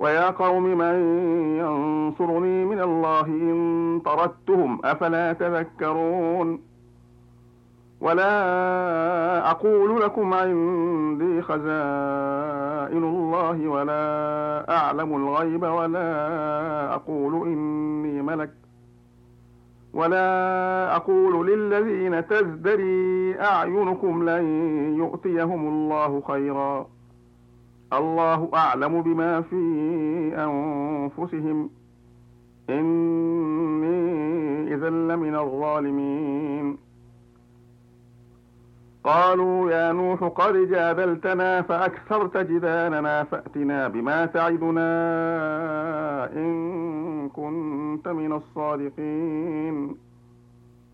ويا قوم من ينصرني من الله إن طردتهم أفلا تذكرون ولا أقول لكم عندي خزائن الله ولا أعلم الغيب ولا أقول إني ملك ولا أقول للذين تزدري أعينكم لن يؤتيهم الله خيرا الله أعلم بما في أنفسهم إني إذا لمن الظالمين قالوا يا نوح قد جادلتنا فأكثرت جدالنا فأتنا بما تعدنا إن كنت من الصادقين